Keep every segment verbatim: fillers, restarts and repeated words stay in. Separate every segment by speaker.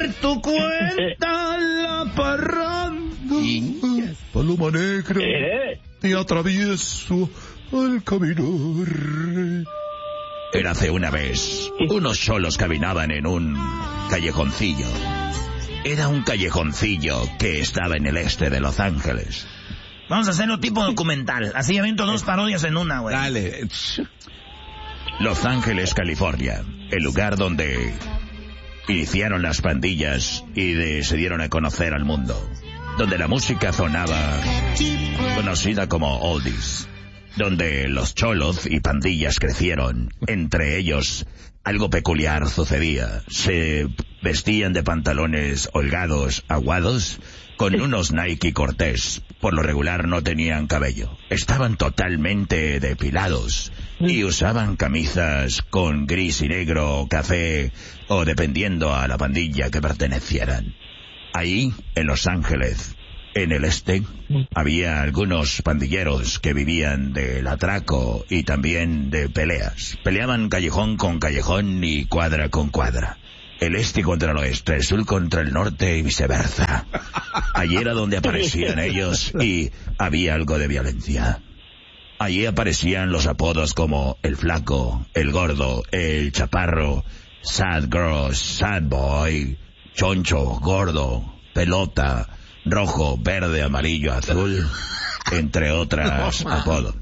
Speaker 1: por tu cuenta la parranda. Paloma negra,
Speaker 2: ¿Eh?
Speaker 1: te atravieso al caminar. Érase una vez, unos cholos caminaban en un callejoncillo. Era un callejoncillo que estaba en el este de Los Ángeles.
Speaker 3: Vamos a hacerlo tipo documental. Así avento dos parodias en una, güey.
Speaker 4: Dale.
Speaker 1: Los Ángeles, California, el lugar donde iniciaron las pandillas y de, se dieron a conocer al mundo. Donde la música sonaba conocida como oldies. Donde los cholos y pandillas crecieron. Entre ellos, algo peculiar sucedía. Se vestían de pantalones holgados, aguados, con unos Nike Cortés. Por lo regular no tenían cabello. Estaban totalmente depilados. Y usaban camisas con gris y negro o café, o dependiendo a la pandilla que pertenecieran. Ahí, en Los Ángeles, en el este, había algunos pandilleros que vivían del atraco y también de peleas. Peleaban callejón con callejón y cuadra con cuadra. El este contra el oeste, el sur contra el norte y viceversa. Allí era donde aparecían ellos y había algo de violencia. Allí aparecían los apodos como el flaco, el gordo, el chaparro, sad girl, sad boy, choncho, gordo, pelota, rojo, verde, amarillo, azul, entre otras apodos.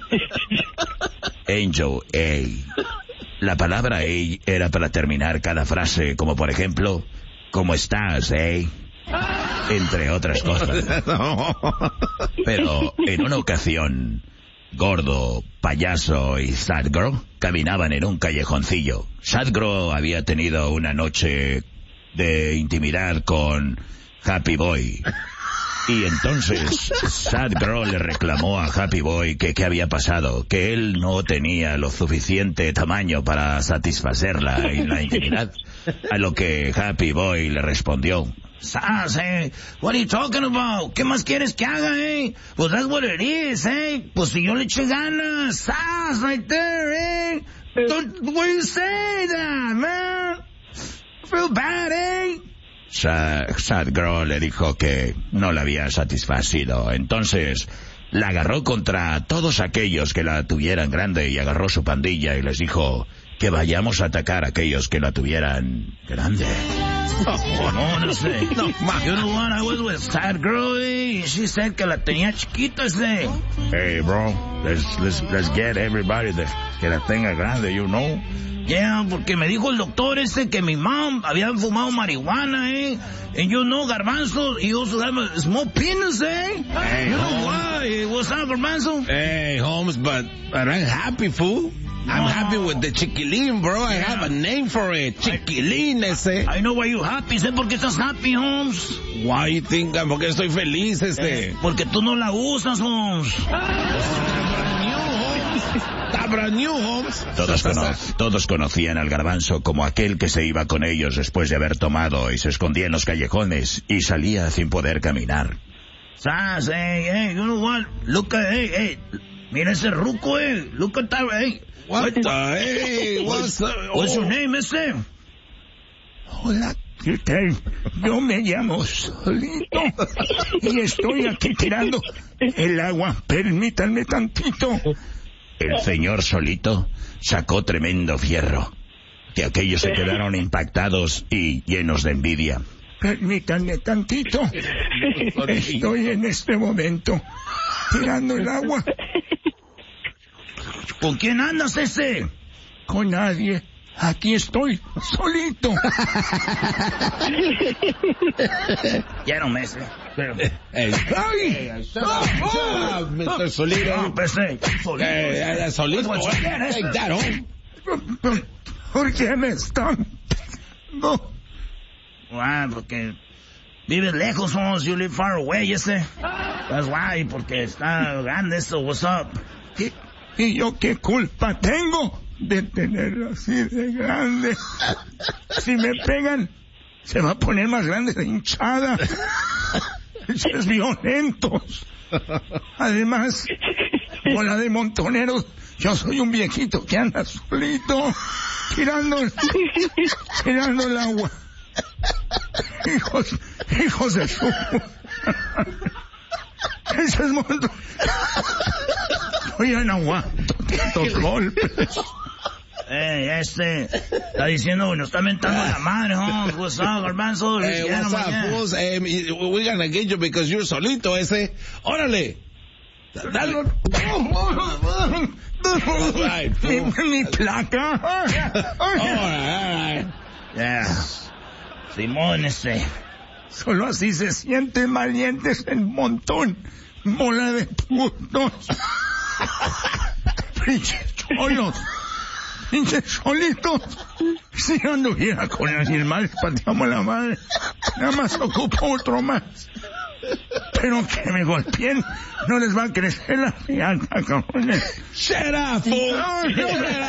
Speaker 1: Angel A. La palabra A era para terminar cada frase, como por ejemplo, ¿cómo estás, eh? Entre otras cosas. Pero en una ocasión, Gordo, Payaso y Sad Girl caminaban en un callejoncillo. Sad Girl había tenido una noche de intimidad con Happy Boy. Y entonces Sad Girl le reclamó a Happy Boy que qué había pasado, que él no tenía lo suficiente tamaño para satisfacerla en la intimidad. A lo que Happy Boy le respondió: Sas, eh, what are you talking about? ¿Qué más quieres que haga, eh? Pues that's what it is, eh. Pues si yo le eché ganas, Sas, right there, eh. Don't, why you say that, man? I feel bad, eh. Sad, Sad Girl le dijo que no la había satisfacido. Entonces la agarró contra todos aquellos que la tuvieran grande y agarró su pandilla y les dijo que vayamos a atacar a aquellos que la tuvieran grande. Oh, no, no sé. No, you know what, I was with Sad Girl, eh? She said que la tenía chiquita, ese. Hey, bro, let's, let's, let's get everybody that, que la tenga grande, you know. Yeah, porque me dijo el doctor ese que mi mom había fumado marihuana, eh. And you know, Garbanzo, he also have a small penis, eh. Hey, you know why? What's up, Garbanzo?
Speaker 4: Hey, Holmes, but, but I'm happy, fool. I'm no. happy with the chiquilín, bro. I yeah. have a name for it. Chiquilín, ese.
Speaker 3: I know why you happy. Sé por qué estás happy, Holmes.
Speaker 4: Why you think? Porque estoy feliz, este.
Speaker 3: Eh, porque tú no la usas, Holmes.
Speaker 4: Brand new, Holmes.
Speaker 1: Todos, cono todos conocían al Garbanzo como aquel que se iba con ellos después de haber tomado y se escondía en los callejones y salía sin poder caminar. Sas, hey, hey, you know what? Look at, hey, hey, mira ese ruco, eh. Look at that, hey.
Speaker 4: What the, hey, what's the, oh.
Speaker 1: What's your name, ese? Hola, ¿qué tal? Yo me llamo Solito y estoy aquí tirando el agua. Permítanme tantito. El señor Solito sacó tremendo fierro, que aquellos se quedaron impactados y llenos de envidia. Permítanme tantito. Estoy en este momento tirando el agua.
Speaker 3: ¿Con quién andas, ese?
Speaker 1: Con nadie. Aquí estoy, solito.
Speaker 3: Ya no me sé. Pero...
Speaker 4: Hey, ¡ay! Hey, oh, oh, mister Solito.
Speaker 3: No, pues, eh, Solito.
Speaker 4: Hey, hey, Solito. Hey, that home.
Speaker 1: ¿Por qué me están pegando?
Speaker 3: Ah, porque vives lejos, Holmes. You live far away, ese. That's why, porque está grande eso. What's up?
Speaker 1: ¿Y, ¿Y yo qué culpa tengo de tenerlo así de grande? Si me pegan, se va a poner más grande la hinchada. Es violentos. Además, bola de montoneros, yo soy un viejito que anda solito, tirando, tirando el agua.
Speaker 3: Hijos, hijos de su... Ese es mundo. Oye, no aguanto tantos golpes. Eh, este, está diciendo, bueno, está mentando la madre, huh? What's up, Garbanzo?
Speaker 4: Hey, what's up, fools? Um, we're gonna get you because you're solito, ese. Órale. Dale. Right,
Speaker 3: mi, mi placa.
Speaker 4: All right, all right.
Speaker 3: Yeah. Simón, este. Solo así se sienten valientes el montón. Bola de putos. Pinches cholos. Pinches solitos. Si yo anduviera con alguien más, pateamos la madre. Nada más ocupo otro más. Pero que me golpeen, no les va a crecer la fianza, cabrones.
Speaker 4: Shut up, fool.
Speaker 3: No, no,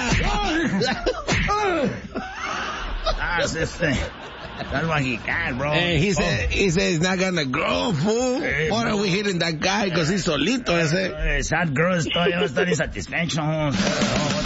Speaker 3: ah, es este. That's what he got, bro.
Speaker 4: Hey, he said, he said it's not gonna grow, fool.
Speaker 3: Hey,
Speaker 4: Why are we hitting that guy? Because he's solito, ese.
Speaker 3: That girl todavía va a estar insatisfecho.